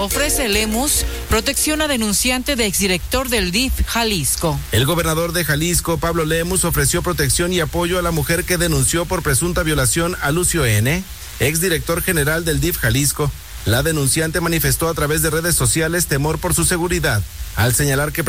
Ofrece Lemus protección a denunciante de exdirector del DIF Jalisco. El gobernador de Jalisco, Pablo Lemus, ofreció protección y apoyo a la mujer que denunció por presunta violación a Lucio N., exdirector general del DIF Jalisco. La denunciante manifestó a través de redes sociales temor por su seguridad, al señalar que